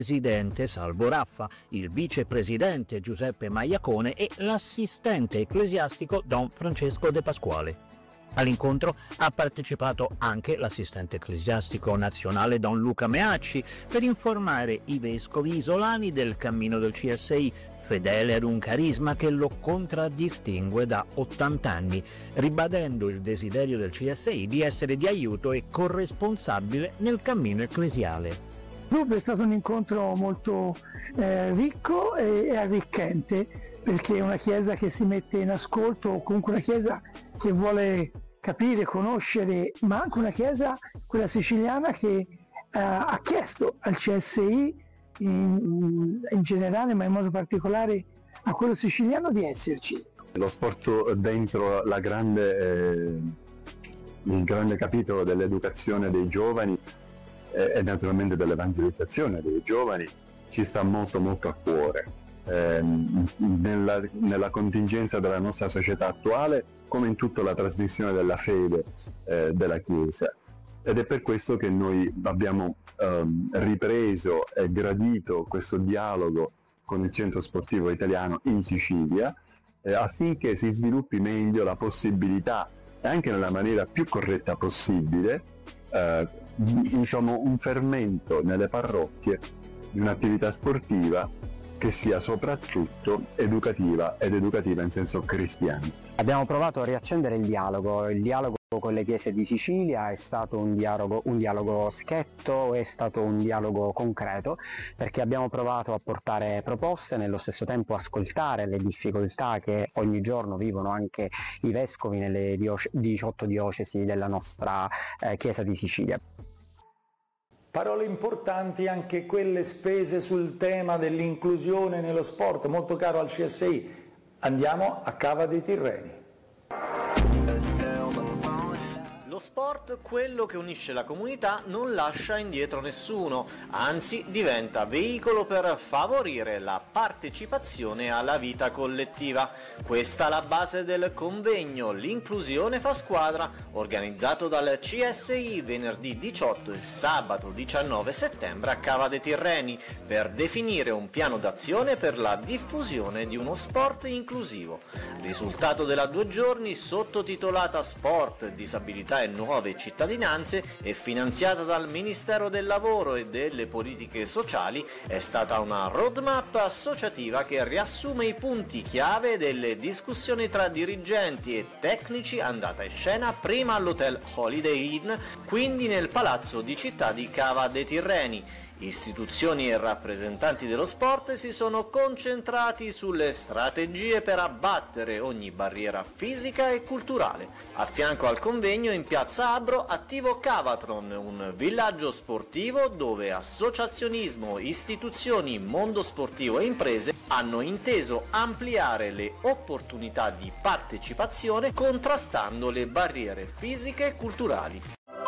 presidente Salvo Raffa, il vicepresidente Giuseppe Maiacone e l'assistente ecclesiastico Don Francesco De Pasquale. All'incontro ha partecipato anche l'assistente ecclesiastico nazionale Don Luca Meacci per informare i vescovi isolani del cammino del CSI, fedele ad un carisma che lo contraddistingue da 80 anni, ribadendo il desiderio del CSI di essere di aiuto e corresponsabile nel cammino ecclesiale. È stato un incontro molto ricco e arricchente, perché è una chiesa che si mette in ascolto, o comunque una chiesa che vuole capire, conoscere, ma anche una chiesa, quella siciliana, che ha chiesto al CSI in generale, ma in modo particolare a quello siciliano, di esserci. Lo sport dentro il grande capitolo dell'educazione dei giovani e naturalmente dell'evangelizzazione dei giovani ci sta molto molto a cuore. Nella contingenza della nostra società attuale, come in tutta la trasmissione della fede della Chiesa, ed è per questo che noi abbiamo ripreso e gradito questo dialogo con il Centro Sportivo Italiano in Sicilia, affinché si sviluppi meglio la possibilità, e anche nella maniera più corretta possibile, un fermento nelle parrocchie di un'attività sportiva che sia soprattutto educativa in senso cristiano. Abbiamo provato a riaccendere il dialogo con le chiese di Sicilia. È stato un dialogo schietto, è stato un dialogo concreto, perché abbiamo provato a portare proposte, nello stesso tempo ascoltare le difficoltà che ogni giorno vivono anche i vescovi nelle 18 diocesi della nostra Chiesa di Sicilia. Parole importanti anche quelle spese sul tema dell'inclusione nello sport, molto caro al CSI. Andiamo a Cava dei Tirreni. Lo sport, quello che unisce la comunità, non lascia indietro nessuno, anzi diventa veicolo per favorire la partecipazione alla vita collettiva. Questa è la base del convegno L'inclusione fa squadra, organizzato dal CSI venerdì 18 e sabato 19 settembre a Cava dei Tirreni, per definire un piano d'azione per la diffusione di uno sport inclusivo. Risultato della 2 giorni, sottotitolata Sport, Disabilità e Nuove Cittadinanze e finanziata dal Ministero del Lavoro e delle Politiche Sociali, è stata una roadmap associativa che riassume i punti chiave delle discussioni tra dirigenti e tecnici, andata in scena prima all'Hotel Holiday Inn, quindi nel Palazzo di Città di Cava dei Tirreni. Istituzioni e rappresentanti dello sport si sono concentrati sulle strategie per abbattere ogni barriera fisica e culturale. A fianco al convegno, in piazza Abro, attivo Cavatron, un villaggio sportivo dove associazionismo, istituzioni, mondo sportivo e imprese hanno inteso ampliare le opportunità di partecipazione contrastando le barriere fisiche e culturali.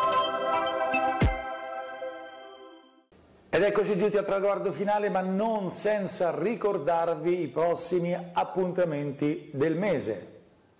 Ed eccoci giunti al traguardo finale, ma non senza ricordarvi i prossimi appuntamenti del mese.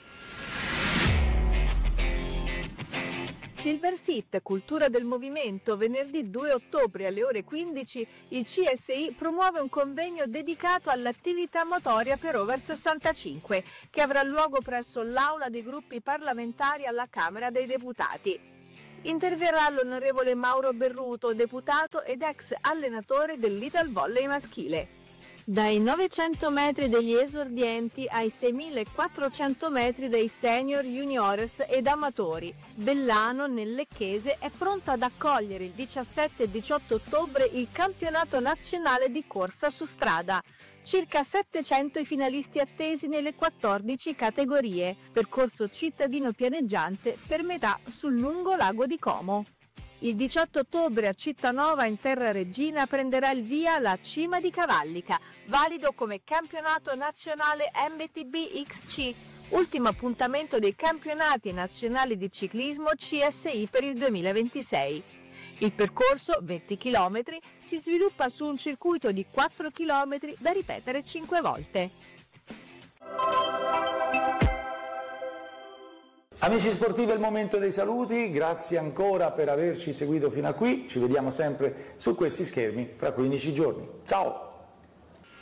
Silverfit, cultura del movimento, venerdì 2 ottobre alle ore 15 il CSI promuove un convegno dedicato all'attività motoria per over 65 che avrà luogo presso l'Aula dei gruppi parlamentari alla Camera dei Deputati. Interverrà l'onorevole Mauro Berruto, deputato ed ex allenatore del Little Volley maschile. Dai 900 metri degli esordienti ai 6.400 metri dei senior, juniores ed amatori, Bellano nel Lecchese è pronto ad accogliere il 17 e 18 ottobre il campionato nazionale di corsa su strada. Circa 700 i finalisti attesi nelle 14 categorie, percorso cittadino pianeggiante per metà sul lungo lago di Como. Il 18 ottobre a Cittanova in Terra Regina prenderà il via la Cima di Cavallica, valido come campionato nazionale MTB XC, ultimo appuntamento dei campionati nazionali di ciclismo CSI per il 2026. Il percorso, 20 km, si sviluppa su un circuito di 4 km da ripetere 5 volte. Amici sportivi, è il momento dei saluti, grazie ancora per averci seguito fino a qui, ci vediamo sempre su questi schermi fra 15 giorni. Ciao!